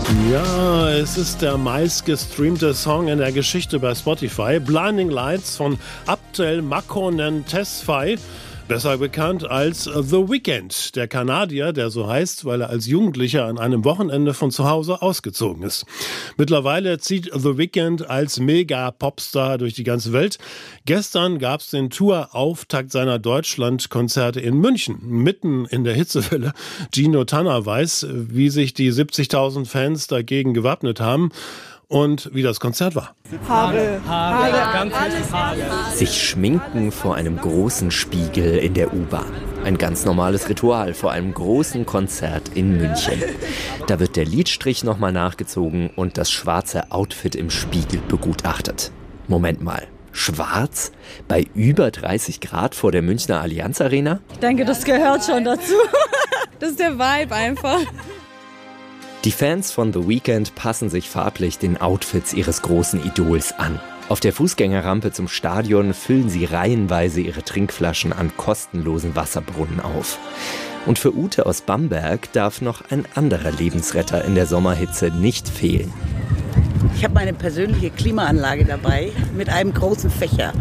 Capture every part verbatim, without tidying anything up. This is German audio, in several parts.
Ja, es ist der meistgestreamte Song in der Geschichte bei Spotify. Blinding Lights von Abdel Makonnen Tesfaye, besser bekannt als The Weeknd, der Kanadier, der so heißt, weil er als Jugendlicher an einem Wochenende von zu Hause ausgezogen ist. Mittlerweile zieht The Weeknd als Mega-Popstar durch die ganze Welt. Gestern gab es den Tour-Auftakt seiner Deutschland-Konzerte in München, mitten in der Hitzewelle. Gino Tanner weiß, wie sich die siebzigtausend Fans dagegen gewappnet haben und wie das Konzert war. Haare, Haare, ganz alles Haare. Sich schminken vor einem großen Spiegel in der U-Bahn. Ein ganz normales Ritual vor einem großen Konzert in München. Da wird der Lidstrich nochmal nachgezogen und das schwarze Outfit im Spiegel begutachtet. Moment mal, schwarz? Bei über dreißig Grad vor der Münchner Allianz Arena? Ich denke, das gehört schon dazu. Das ist der Vibe einfach. Die Fans von The Weeknd passen sich farblich den Outfits ihres großen Idols an. Auf der Fußgängerrampe zum Stadion füllen sie reihenweise ihre Trinkflaschen an kostenlosen Wasserbrunnen auf. Und für Ute aus Bamberg darf noch ein anderer Lebensretter in der Sommerhitze nicht fehlen. Ich habe meine persönliche Klimaanlage dabei mit einem großen Fächer.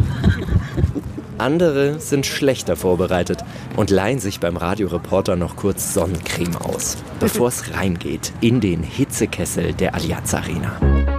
Andere sind schlechter vorbereitet und leihen sich beim Radioreporter noch kurz Sonnencreme aus, bevor es reingeht in den Hitzekessel der Allianz Arena.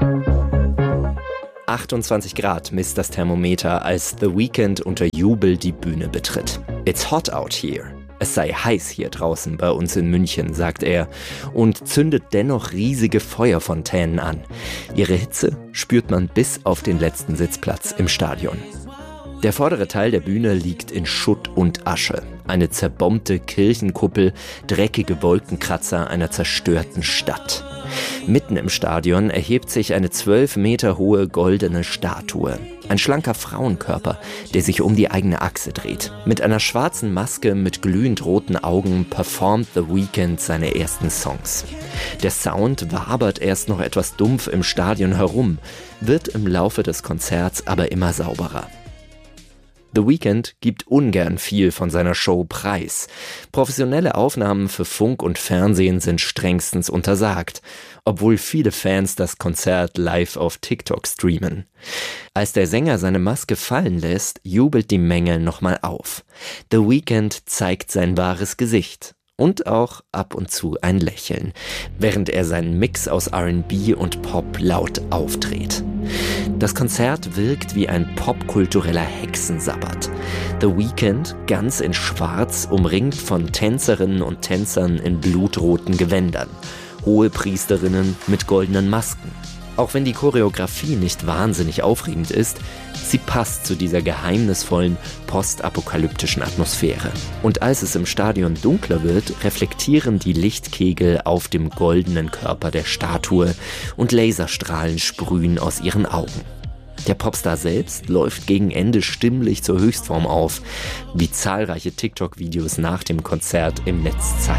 achtundzwanzig Grad misst das Thermometer, als The Weeknd unter Jubel die Bühne betritt. It's hot out here. Es sei heiß hier draußen bei uns in München, sagt er, und zündet dennoch riesige Feuerfontänen an. Ihre Hitze spürt man bis auf den letzten Sitzplatz im Stadion. Der vordere Teil der Bühne liegt in Schutt und Asche. Eine zerbombte Kirchenkuppel, dreckige Wolkenkratzer einer zerstörten Stadt. Mitten im Stadion erhebt sich eine zwölf Meter hohe goldene Statue. Ein schlanker Frauenkörper, der sich um die eigene Achse dreht. Mit einer schwarzen Maske mit glühend roten Augen performt The Weeknd seine ersten Songs. Der Sound wabert erst noch etwas dumpf im Stadion herum, wird im Laufe des Konzerts aber immer sauberer. The Weeknd gibt ungern viel von seiner Show preis. Professionelle Aufnahmen für Funk und Fernsehen sind strengstens untersagt, obwohl viele Fans das Konzert live auf TikTok streamen. Als der Sänger seine Maske fallen lässt, jubelt die Menge nochmal auf. The Weeknd zeigt sein wahres Gesicht. Und auch ab und zu ein Lächeln, während er seinen Mix aus R and B und Pop laut aufdreht. Das Konzert wirkt wie ein popkultureller Hexensabbat. The Weeknd, ganz in Schwarz, umringt von Tänzerinnen und Tänzern in blutroten Gewändern. Hohepriesterinnen mit goldenen Masken. Auch wenn die Choreografie nicht wahnsinnig aufregend ist, sie passt zu dieser geheimnisvollen, postapokalyptischen Atmosphäre. Und als es im Stadion dunkler wird, reflektieren die Lichtkegel auf dem goldenen Körper der Statue und Laserstrahlen sprühen aus ihren Augen. Der Popstar selbst läuft gegen Ende stimmlich zur Höchstform auf, wie zahlreiche TikTok-Videos nach dem Konzert im Netz zeigen.